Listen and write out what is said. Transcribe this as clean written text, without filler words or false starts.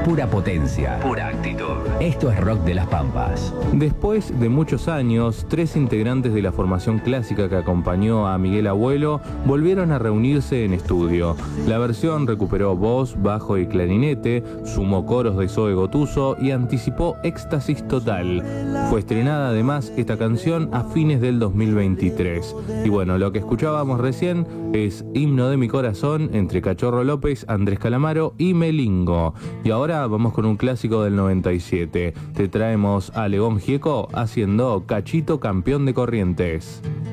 Pura potencia, pura actitud. Esto es Rock de las Pampas. Después de muchos años, 3 integrantes de la formación clásica que acompañó a Miguel Abuelo volvieron a reunirse en estudio. La versión recuperó voz, bajo y clarinete, sumó coros de Zoe Gotuso y anticipó Éxtasis Total. Fue estrenada además esta canción a fines del 2023. Y bueno, lo que escuchábamos recién es Himno de mi corazón entre Cachorro López, Andrés Calamaro y Melingo. Y ahora vamos con un clásico del 97. Te traemos a Legón Gieco haciendo Cachito campeón de Corrientes.